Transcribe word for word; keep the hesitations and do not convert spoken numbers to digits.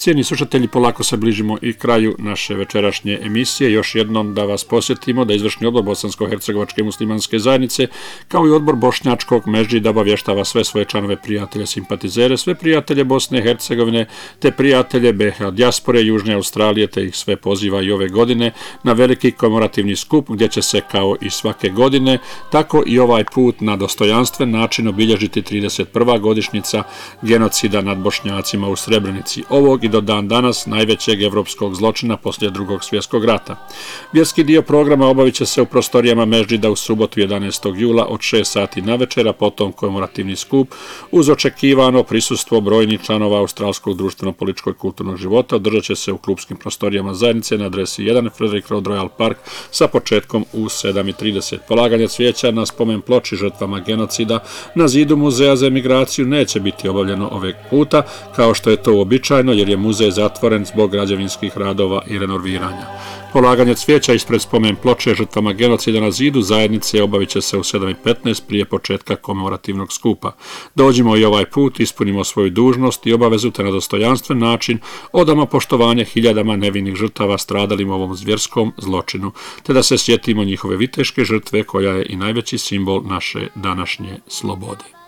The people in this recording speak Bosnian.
Cijeni slušatelji, polako se bližimo i kraju naše večerašnje emisije. Još jednom da vas posjetimo da izvršni odbor Bosansko-hercegovačke muslimanske zajednice kao i odbor Bošnjačkog Mežđida obavještava sve svoje članove, prijatelje, simpatizere, sve prijatelje Bosne i Hercegovine te prijatelje B iH dijaspore Južne Australije, te ih sve poziva i ove godine na veliki komemorativni skup gdje će se kao i svake godine tako i ovaj put na dostojanstven način obilježiti trideset prva godišnjica genocida nad Bošnjacima u Srebrenici, ovog i do dan danas najvećeg evropskog zločina poslije drugog svjetskog rata. Vjerski dio programa obavit će se u prostorijama Mežđida u subotu jedanaestog jula od šest sati na večer, a potom komemorativni skup uz očekivano prisustvo brojnih članova australskog društveno-političkog i kulturnog života održat će se u klupskim prostorijama zajednice na adresi jedan Frederick Road Royal Park sa početkom u sedam i trideset. Polaganje cvijeća na spomen ploči žrtvama genocida na zidu Muzeja za emigraciju neće biti obavljeno ovog puta, kao što je to uobičajeno, jer je muzej zatvoren zbog građevinskih radova i renoviranja. Polaganje cvijeća ispred spomen ploče žrtvama genocida na zidu zajednice obavit će se u sedam i petnaest prije početka komemorativnog skupa. Dođimo i ovaj put, ispunimo svoju dužnost i obavezu te na dostojanstven način odamo poštovanje hiljadama nevinih žrtava stradalim u ovom zvjerskom zločinu, te da se sjetimo njihove viteške žrtve koja je i najveći simbol naše današnje slobode.